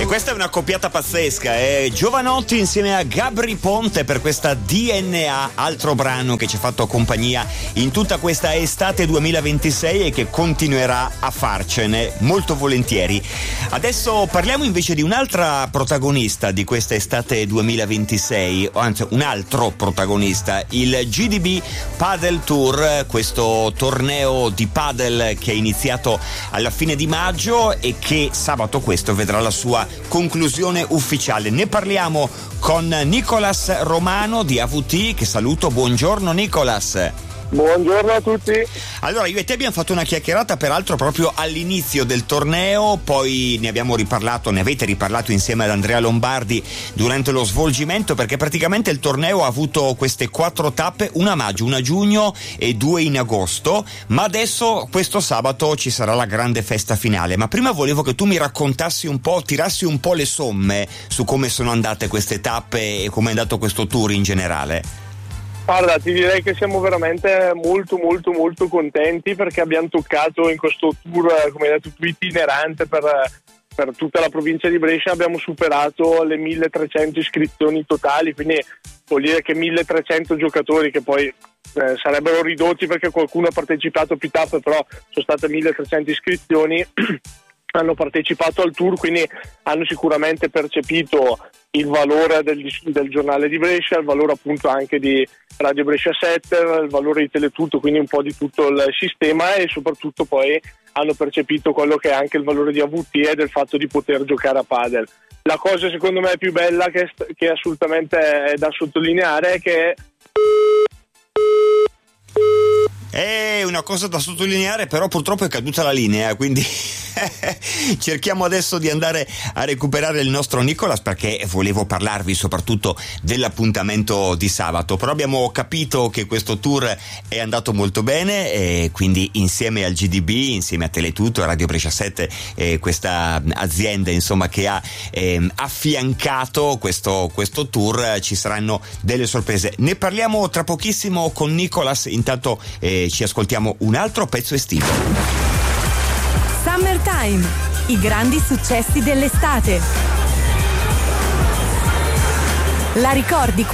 E questa è una coppiata pazzesca, Giovanotti insieme a Gabry Ponte per questa DNA, altro brano che ci ha fatto compagnia in tutta questa estate 2026 e che continuerà a farcene molto volentieri. Adesso parliamo invece di un'altra protagonista di questa estate 2026, o anzi un altro protagonista, il GDB Padel Tour, questo torneo di padel che è iniziato alla fine di maggio e che sabato questo vedrà la sua conclusione ufficiale. Ne parliamo con Nicolas Romano di AVT, che saluto. Buongiorno Nicolas. Buongiorno a tutti. Allora, io e te abbiamo fatto una chiacchierata peraltro proprio all'inizio del torneo, poi ne avete riparlato insieme ad Andrea Lombardi durante lo svolgimento, perché praticamente il torneo ha avuto queste 4 tappe, una a maggio, una a giugno e 2 in agosto, ma adesso questo sabato ci sarà la grande festa finale. Ma prima volevo che tu mi raccontassi un po', tirassi un po' le somme su come sono andate queste tappe e come è andato questo tour in generale. Guarda, ti direi che siamo veramente molto contenti, perché abbiamo toccato in questo tour, come hai detto tu, itinerante per tutta la provincia di Brescia. Abbiamo superato le 1300 iscrizioni totali, quindi vuol dire che 1300 giocatori, che poi sarebbero ridotti perché qualcuno ha partecipato a più tappe, però sono state 1300 iscrizioni, hanno partecipato al tour, quindi hanno sicuramente percepito il valore del giornale di Brescia, il valore appunto anche di Radio Brescia 7, il valore di Teletutto, quindi un po' di tutto il sistema, e soprattutto poi hanno percepito quello che è anche il valore di AVT e del fatto di poter giocare a padel. La cosa secondo me più bella che assolutamente è da sottolineare è che è una cosa da sottolineare, però purtroppo è caduta la linea, quindi cerchiamo adesso di andare a recuperare il nostro Nicolas, perché volevo parlarvi soprattutto dell'appuntamento di sabato. Però abbiamo capito che questo tour è andato molto bene, e quindi insieme al GDB, insieme a Teletutto e Radio Brescia 7, questa azienda insomma che ha affiancato questo tour, ci saranno delle sorprese. Ne parliamo tra pochissimo con Nicolas, intanto ci ascoltiamo un altro pezzo estivo. Summertime, i grandi successi dell'estate. La ricordi